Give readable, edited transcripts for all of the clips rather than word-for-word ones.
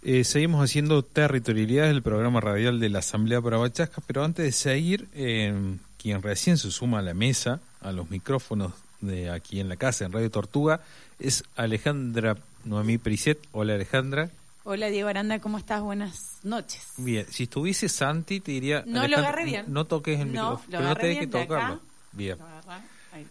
Seguimos haciendo Territorialidad, el programa radial de la Asamblea para Bachasca, pero antes de seguir, quien recién se suma a la mesa, a los micrófonos de aquí en la casa, en Radio Tortuga, es Alejandra Noemí Perisset. Hola, Alejandra. Hola, Diego Aranda, ¿cómo estás? Buenas noches. Bien, si estuviese Santi te diría... No lo agarré bien. No toques el micrófono, pero no tenés que tocarlo. Acá. Bien. Lo agarrá.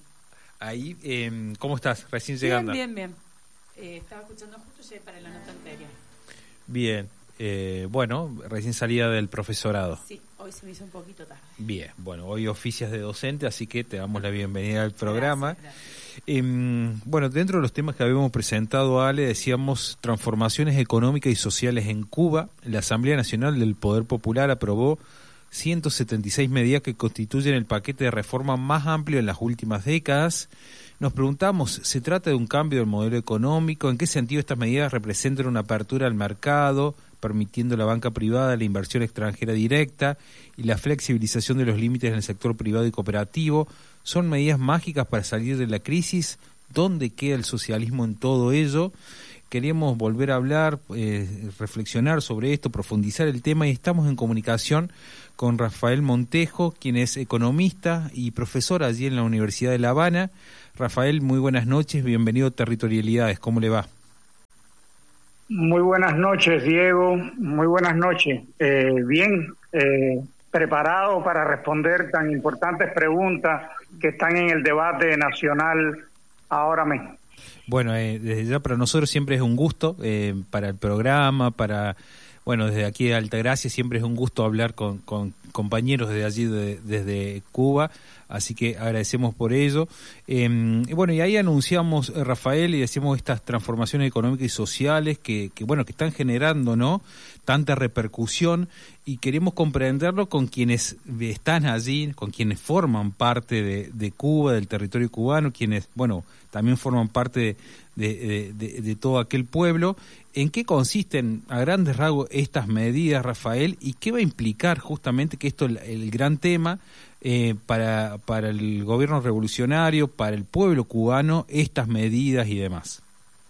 Ahí, ¿cómo estás? Recién llegando. Bien. Estaba escuchando justo, llegué para la nota anterior. Bien, bueno, recién salida del profesorado. Sí, hoy se me hizo un poquito tarde. Bien, bueno, hoy oficias de docente, así que te damos la bienvenida al programa. Gracias. Bueno, dentro de los temas que habíamos presentado, Ale, decíamos transformaciones económicas y sociales en Cuba. La Asamblea Nacional del Poder Popular aprobó 176 medidas que constituyen el paquete de reforma más amplio en las últimas décadas. Nos preguntamos, ¿se trata de un cambio del modelo económico? ¿En qué sentido estas medidas representan una apertura al mercado, permitiendo la banca privada, la inversión extranjera directa y la flexibilización de los límites en el sector privado y cooperativo? ¿Son medidas mágicas para salir de la crisis? ¿Dónde queda el socialismo en todo ello? Queríamos volver a hablar, reflexionar sobre esto, profundizar el tema, y estamos en comunicación con Rafael Montejo, quien es economista y profesor allí en la Universidad de La Habana. Rafael, muy buenas noches, bienvenido a Territorialidades, ¿cómo le va? Muy buenas noches, Diego, muy buenas noches. Bien, preparado para responder tan importantes preguntas que están en el debate nacional ahora mismo. Bueno, desde ya para nosotros siempre es un gusto, para el programa, bueno, desde aquí de Altagracia siempre es un gusto hablar con compañeros de allí, desde Cuba, así que agradecemos por ello. Y bueno, y ahí anunciamos, Rafael, y decíamos estas transformaciones económicas y sociales que están generando, ¿no?, tanta repercusión, y queremos comprenderlo con quienes están allí, con quienes forman parte de Cuba, del territorio cubano, quienes, bueno, también forman parte de todo aquel pueblo. ¿En qué consisten a grandes rasgos estas medidas, Rafael, y qué va a implicar justamente, que esto es el gran tema para el gobierno revolucionario, para el pueblo cubano, estas medidas y demás?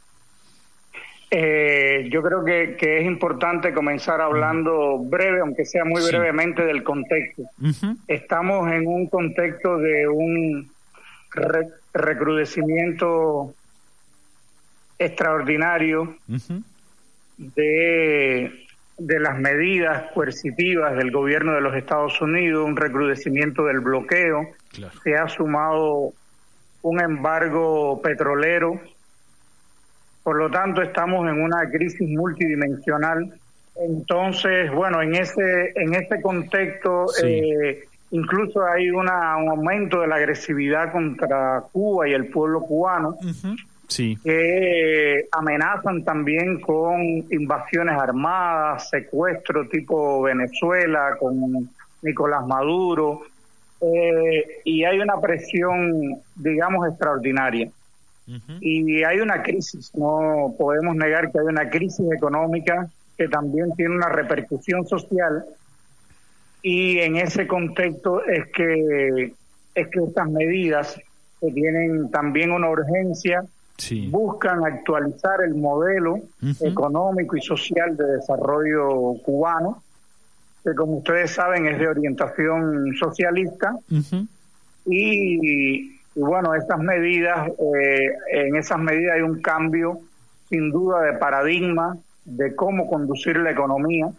Yo creo que es importante comenzar hablando breve, aunque sea muy brevemente, del contexto. Uh-huh. Estamos en un contexto de un recrudecimiento extraordinario uh-huh. de las medidas coercitivas del gobierno de los Estados Unidos, un recrudecimiento del bloqueo. Claro. Se ha sumado un embargo petrolero. Por lo tanto, estamos en una crisis multidimensional. Entonces, bueno, en ese contexto, sí. Incluso hay un aumento de la agresividad contra Cuba y el pueblo cubano, uh-huh. Sí. Que amenazan también con invasiones armadas, secuestro tipo Venezuela, con Nicolás Maduro, y hay una presión, digamos, extraordinaria. Uh-huh. Y hay una crisis, no podemos negar que hay una crisis económica que también tiene una repercusión social, y en ese contexto es que estas medidas, que tienen también una urgencia, sí. Buscan actualizar el modelo uh-huh. económico y social de desarrollo cubano, que como ustedes saben es de orientación socialista, uh-huh. y bueno, estas medidas, en esas medidas hay un cambio sin duda de paradigma de cómo conducir la economía.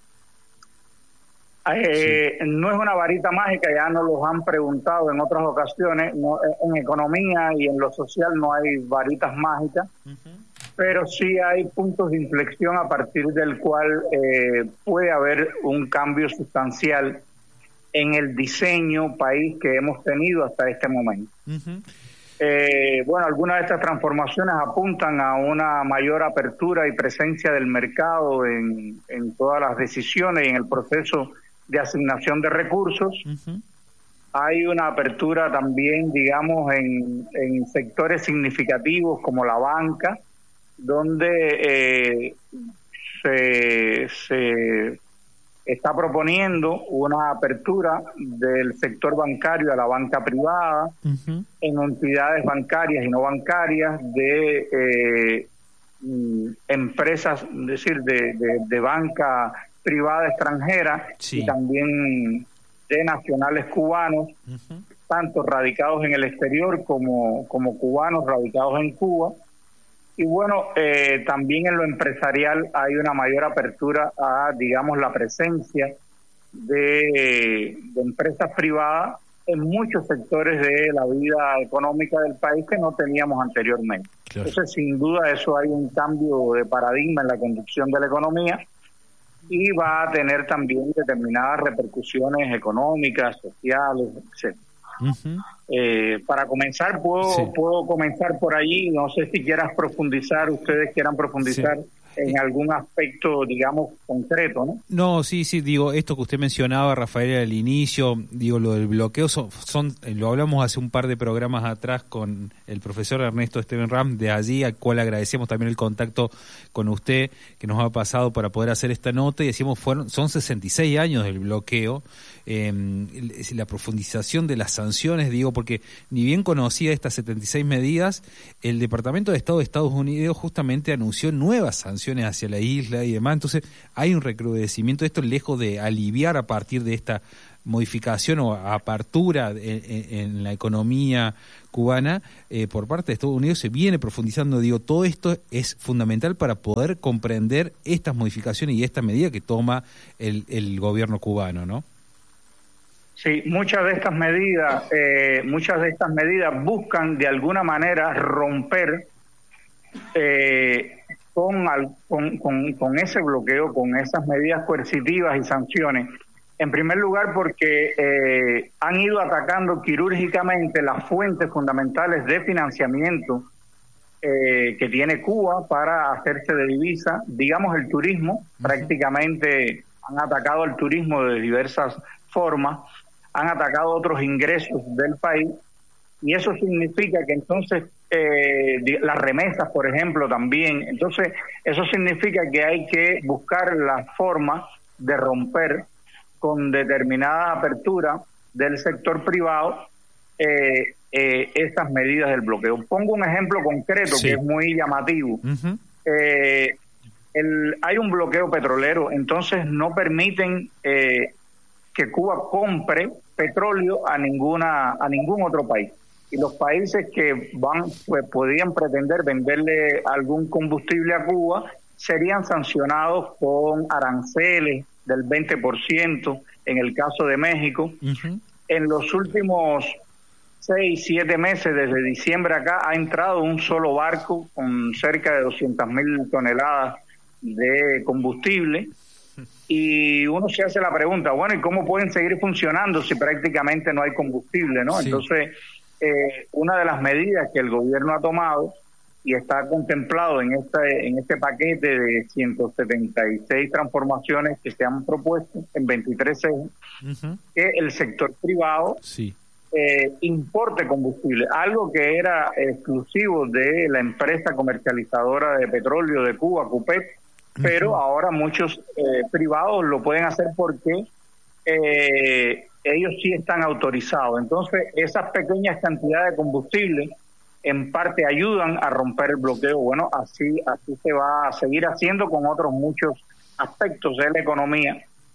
Sí. No es una varita mágica, ya nos los han preguntado en otras ocasiones. No, en economía y en lo social no hay varitas mágicas, uh-huh. pero sí hay puntos de inflexión a partir del cual puede haber un cambio sustancial en el diseño país que hemos tenido hasta este momento. Uh-huh. Bueno, algunas de estas transformaciones apuntan a una mayor apertura y presencia del mercado en todas las decisiones y en el proceso de asignación de recursos. Uh-huh. Hay una apertura también, digamos, en sectores significativos como la banca, donde se está proponiendo una apertura del sector bancario a la banca privada, uh-huh. en entidades bancarias y no bancarias, de empresas, es decir, de banca privada extranjera, sí, y también de nacionales cubanos, tanto radicados en el exterior como cubanos radicados en Cuba. Y bueno, también en lo empresarial hay una mayor apertura a, digamos, la presencia de empresas privadas en muchos sectores de la vida económica del país que no teníamos anteriormente. Claro. Entonces, sin duda, eso hay un cambio de paradigma en la conducción de la economía y va a tener también determinadas repercusiones económicas, sociales, etc. Para comenzar, puedo comenzar por allí. No sé si ustedes quieran profundizar en algún aspecto, digamos, concreto, ¿no? No, sí, digo, esto que usted mencionaba, Rafael, al inicio, digo, lo del bloqueo, lo hablamos hace un par de programas atrás con el profesor Ernesto Steven Ram, de allí, al cual agradecemos también el contacto con usted, que nos ha pasado para poder hacer esta nota, y decíamos, son 66 años del bloqueo, la profundización de las sanciones, digo, porque ni bien conocía estas 76 medidas, el Departamento de Estado de Estados Unidos justamente anunció nuevas sanciones hacia la isla y demás. Entonces hay un recrudecimiento de esto, lejos de aliviar a partir de esta modificación o apertura en la economía cubana por parte de Estados Unidos. Se viene profundizando. Digo, todo esto es fundamental para poder comprender estas modificaciones y esta medida que toma el gobierno cubano, ¿no? Sí, muchas de estas medidas buscan de alguna manera romper con ese bloqueo, con esas medidas coercitivas y sanciones. En primer lugar, porque han ido atacando quirúrgicamente las fuentes fundamentales de financiamiento que tiene Cuba para hacerse de divisa, digamos el turismo. Prácticamente han atacado el turismo de diversas formas, han atacado otros ingresos del país, y eso significa que entonces las remesas, por ejemplo, también. Entonces, eso significa que hay que buscar la forma de romper con determinada apertura del sector privado estas medidas del bloqueo. Pongo un ejemplo concreto que es muy llamativo. Hay un bloqueo petrolero, entonces no permiten que Cuba compre petróleo a ningún otro país. Y los países que podrían pretender venderle algún combustible a Cuba serían sancionados con aranceles del 20%, en el caso de México. En los últimos 6-7 meses, desde diciembre acá, ha entrado un solo barco con cerca de 200.000 toneladas de combustible. Y uno se hace la pregunta, bueno, ¿y cómo pueden seguir funcionando si prácticamente no hay combustible, ¿no? Sí. Entonces, una de las medidas que el gobierno ha tomado y está contemplado en este paquete de 176 transformaciones que se han propuesto en 23 ejes, que el sector privado importe combustible, algo que era exclusivo de la empresa comercializadora de petróleo de Cuba, CUPET, pero ahora muchos privados lo pueden hacer porque ellos sí están autorizados. Entonces, esas pequeñas cantidades de combustible en parte ayudan a romper el bloqueo. Bueno, así se va a seguir haciendo con otros muchos aspectos de la economía,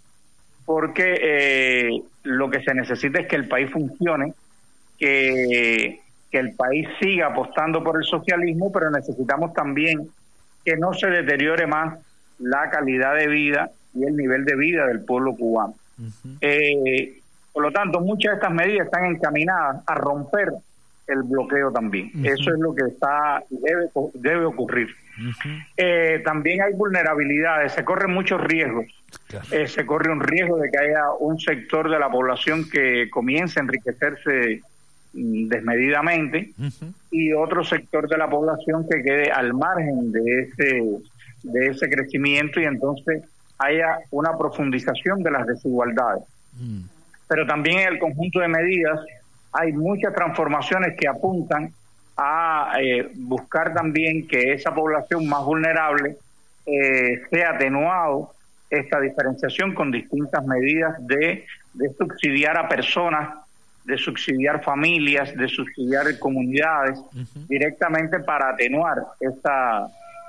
porque lo que se necesita es que el país funcione, que el país siga apostando por el socialismo, pero necesitamos también que no se deteriore más la calidad de vida y el nivel de vida del pueblo cubano. Por lo tanto, muchas de estas medidas están encaminadas a romper el bloqueo también. Eso es lo que debe ocurrir. También hay vulnerabilidades, se corren muchos riesgos. Se corre un riesgo de que haya un sector de la población que comience a enriquecerse desmedidamente y otro sector de la población que quede al margen de ese crecimiento, y entonces haya una profundización de las desigualdades. Pero también en el conjunto de medidas hay muchas transformaciones que apuntan a buscar también que esa población más vulnerable sea atenuado esta diferenciación con distintas medidas de subsidiar a personas, de subsidiar familias, de subsidiar comunidades directamente para atenuar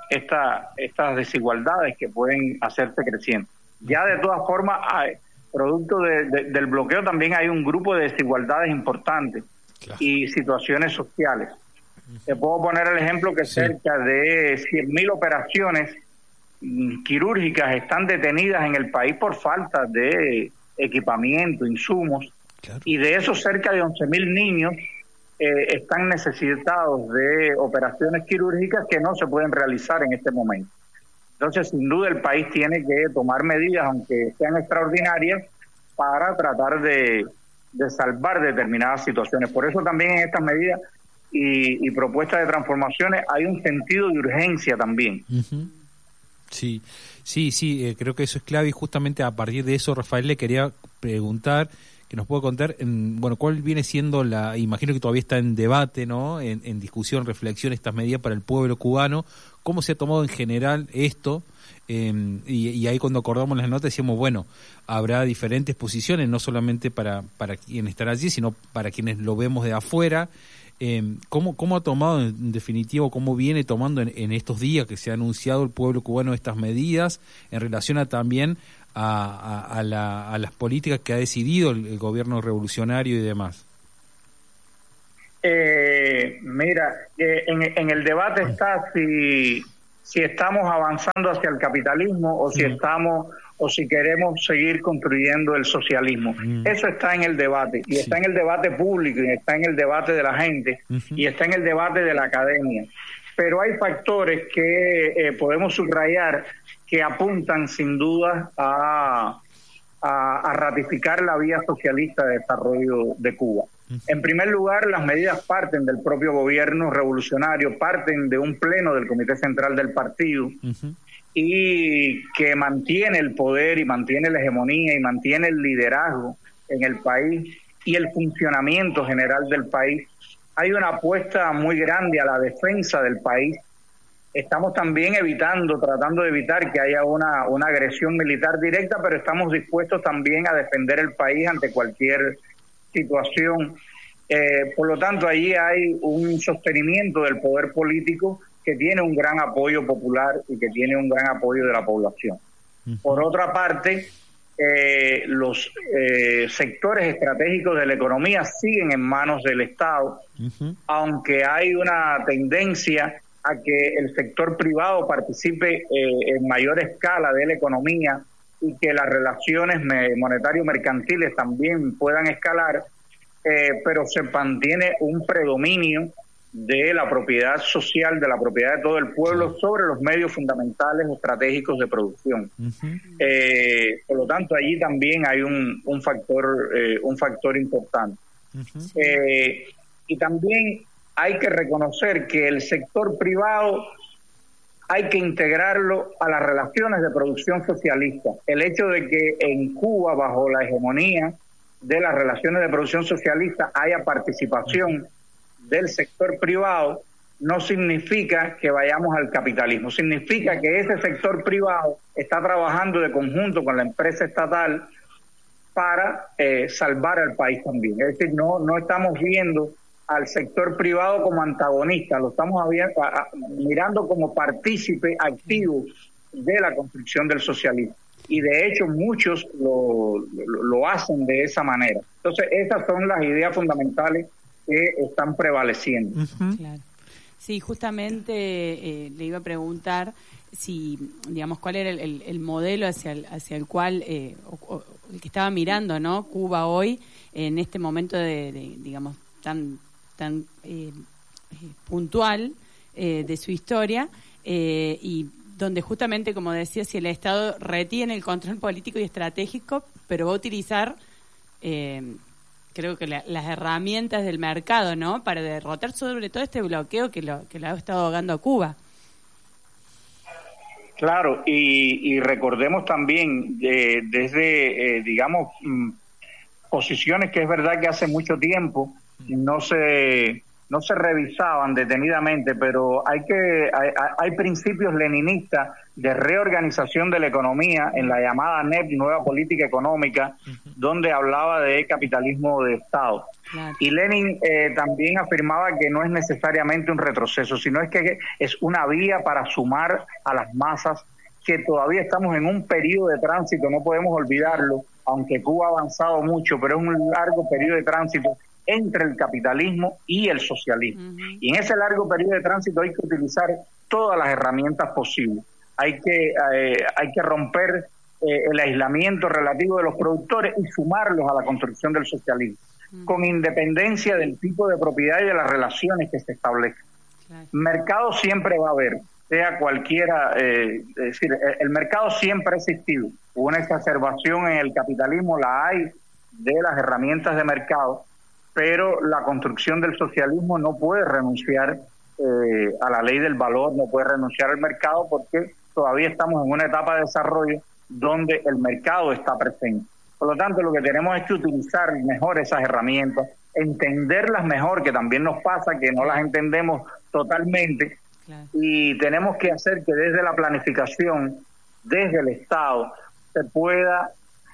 estas desigualdades que pueden hacerse crecientes. Ya de todas formas, producto del bloqueo también hay un grupo de desigualdades importantes y situaciones sociales. Te puedo poner el ejemplo que cerca de 100.000 operaciones quirúrgicas están detenidas en el país por falta de equipamiento, insumos, y de esos cerca de 11.000 niños están necesitados de operaciones quirúrgicas que no se pueden realizar en este momento. Entonces, sin duda, el país tiene que tomar medidas, aunque sean extraordinarias, para tratar de salvar determinadas situaciones. Por eso también en estas medidas y propuestas de transformaciones hay un sentido de urgencia también. Sí, creo que eso es clave, y justamente a partir de eso, Rafael, le quería preguntar, que nos pueda contar, cuál viene siendo imagino que todavía está en debate, ¿no? En discusión, reflexión, estas medidas para el pueblo cubano, cómo se ha tomado en general esto, y ahí cuando acordamos las notas decíamos, habrá diferentes posiciones, no solamente para quienes están allí, sino para quienes lo vemos de afuera. ¿Cómo ha tomado, en definitivo, cómo viene tomando en estos días que se ha anunciado el pueblo cubano estas medidas en relación también a las políticas que ha decidido el gobierno revolucionario y demás? Mira, en el debate está si estamos avanzando hacia el capitalismo o si queremos seguir construyendo el socialismo. Eso está en el debate, y está en el debate público, y está en el debate de la gente, y está en el debate de la academia. Pero hay factores que podemos subrayar que apuntan sin duda a ratificar la vía socialista de desarrollo de Cuba. En primer lugar, las medidas parten del propio gobierno revolucionario, parten de un pleno del Comité Central del partido, y que mantiene el poder y mantiene la hegemonía y mantiene el liderazgo en el país y el funcionamiento general del país. Hay una apuesta muy grande a la defensa del país. Estamos también tratando de evitar que haya una agresión militar directa, pero estamos dispuestos también a defender el país ante cualquier situación. Por lo tanto, allí hay un sostenimiento del poder político que tiene un gran apoyo popular y que tiene un gran apoyo de la población. Por otra parte, los sectores estratégicos de la economía siguen en manos del Estado, aunque hay una tendencia a que el sector privado participe en mayor escala de la economía y que las relaciones monetario-mercantiles también puedan escalar, pero se mantiene un predominio de la propiedad social, de la propiedad de todo el pueblo sobre los medios fundamentales estratégicos de producción. Por lo tanto, allí también hay un factor importante. Y también hay que reconocer que el sector privado hay que integrarlo a las relaciones de producción socialista. El hecho de que en Cuba, bajo la hegemonía de las relaciones de producción socialista, haya participación del sector privado, no significa que vayamos al capitalismo. Significa que ese sector privado está trabajando de conjunto con la empresa estatal para salvar al país también. Es decir, no estamos viendo al sector privado como antagonista, lo estamos mirando como partícipe activo de la construcción del socialismo. Y de hecho muchos lo hacen de esa manera. Entonces esas son las ideas fundamentales que están prevaleciendo. Claro. Sí, justamente le iba a preguntar si, digamos, cuál era el modelo hacia el cual o el que estaba mirando, ¿no? Cuba hoy en este momento digamos tan puntual de su historia, y donde justamente, como decía, si el Estado retiene el control político y estratégico, pero va a utilizar creo que las herramientas del mercado, ¿no?, para derrotar sobre todo este bloqueo que lo ha estado ahogando a Cuba. Claro, y recordemos también desde, digamos, posiciones que es verdad que hace mucho tiempo no se revisaban detenidamente, pero hay principios leninistas de reorganización de la economía en la llamada NEP, Nueva Política Económica, donde hablaba de capitalismo de Estado. Claro. Y Lenin también afirmaba que no es necesariamente un retroceso, sino es que es una vía para sumar a las masas, que todavía estamos en un periodo de tránsito, no podemos olvidarlo, aunque Cuba ha avanzado mucho, pero es un largo periodo de tránsito entre el capitalismo y el socialismo. Y en ese largo periodo de tránsito hay que utilizar todas las herramientas posibles. Hay que romper el aislamiento relativo de los productores y sumarlos a la construcción del socialismo, con independencia del tipo de propiedad y de las relaciones que se establezcan. Claro. Mercado siempre va a haber, sea cualquiera, es decir, el mercado siempre ha existido. Hubo una exacerbación en el capitalismo, la hay, de las herramientas de mercado, pero la construcción del socialismo no puede renunciar a la ley del valor, no puede renunciar al mercado, porque todavía estamos en una etapa de desarrollo donde el mercado está presente. Por lo tanto, lo que tenemos es que utilizar mejor esas herramientas, entenderlas mejor, que también nos pasa que no las entendemos totalmente, claro. Y tenemos que hacer que desde la planificación, desde el Estado, se pueda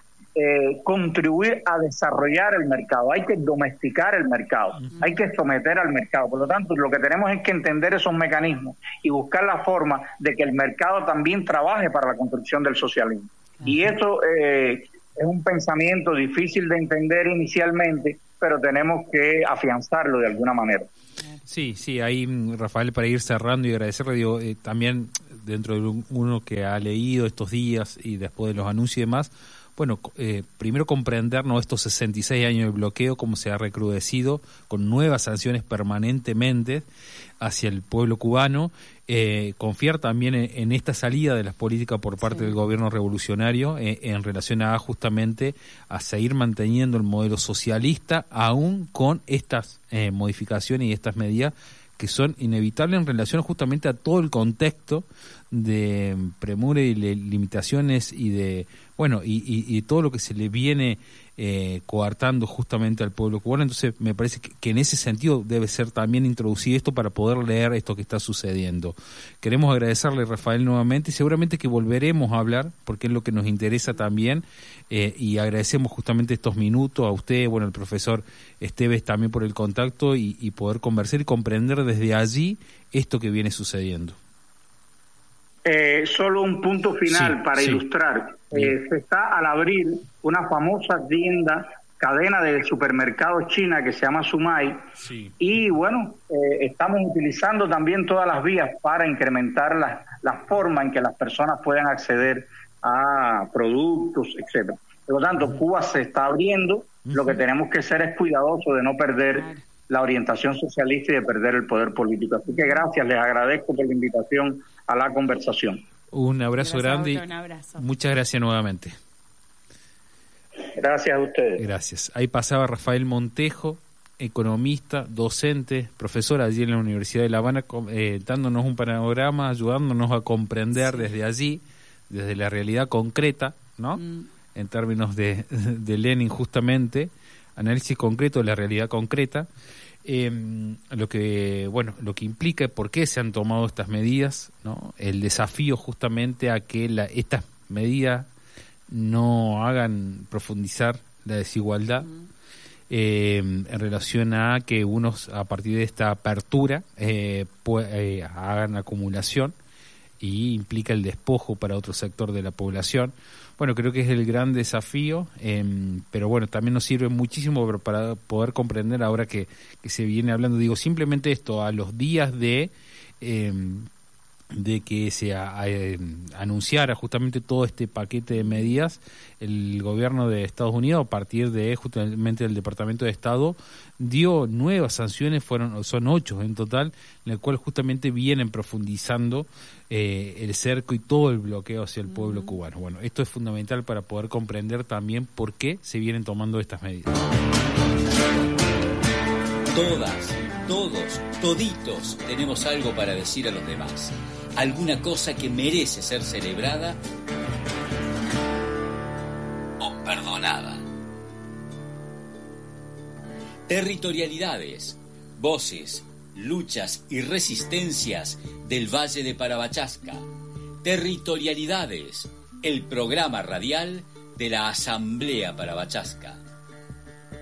contribuir a desarrollar el mercado. Hay que domesticar el mercado, hay que someter al mercado. Por lo tanto, lo que tenemos es que entender esos mecanismos y buscar la forma de que el mercado también trabaje para la construcción del socialismo. Y eso es un pensamiento difícil de entender inicialmente, pero tenemos que afianzarlo de alguna manera. Sí, ahí, Rafael, para ir cerrando y agradecerle, digo, también dentro de uno que ha leído estos días y después de los anuncios y demás, bueno, primero comprender, ¿no?, estos 66 años de bloqueo, cómo se ha recrudecido con nuevas sanciones permanentemente hacia el pueblo cubano, confiar también en esta salida de las políticas por parte del gobierno revolucionario en relación a justamente a seguir manteniendo el modelo socialista, aún con estas modificaciones y estas medidas que son inevitables en relación justamente a todo el contexto de premura y limitaciones y de y todo lo que se le viene coartando justamente al pueblo cubano. Entonces me parece que en ese sentido debe ser también introducido esto para poder leer esto que está sucediendo. Queremos agradecerle, Rafael, nuevamente, y seguramente que volveremos a hablar porque es lo que nos interesa también, y agradecemos justamente estos minutos a usted, al profesor Esteves también por el contacto y poder conversar y comprender desde allí esto que viene sucediendo. Solo un punto final para ilustrar. Se está al abrir una famosa cadena de supermercados china que se llama Sumai, y estamos utilizando también todas las vías para incrementar la forma en que las personas puedan acceder a productos, etcétera. Por lo tanto, Cuba se está abriendo, lo que tenemos que ser es cuidadosos de no perder la orientación socialista y de perder el poder político. Así que gracias, les agradezco por la invitación a la conversación. Un abrazo grande y muchas gracias nuevamente. Gracias a ustedes. Gracias. Ahí pasaba Rafael Montejo, economista, docente, profesor allí en la Universidad de La Habana, dándonos un panorama, ayudándonos a comprender desde allí, desde la realidad concreta, ¿no? En términos de Lenin justamente, análisis concreto de la realidad concreta, lo que implica por qué se han tomado estas medidas, ¿no? El desafío justamente a que estas medidas no hagan profundizar la desigualdad, en relación a que unos a partir de esta apertura hagan acumulación y implica el despojo para otro sector de la población. Bueno, creo que es el gran desafío, pero también nos sirve muchísimo para poder comprender ahora que se viene hablando, digo, simplemente esto, a los días de que se anunciara justamente todo este paquete de medidas, el gobierno de Estados Unidos, a partir de justamente el Departamento de Estado, dio nuevas sanciones, son 8 en total, en el cual justamente vienen profundizando el cerco y todo el bloqueo hacia el pueblo cubano. Bueno, esto es fundamental para poder comprender también por qué se vienen tomando estas medidas. Todas, todos, toditos tenemos algo para decir a los demás. Alguna cosa que merece ser celebrada o perdonada. Territorialidades, voces, luchas y resistencias del Valle de Parabachasca. Territorialidades, el programa radial de la Asamblea para Bachasca.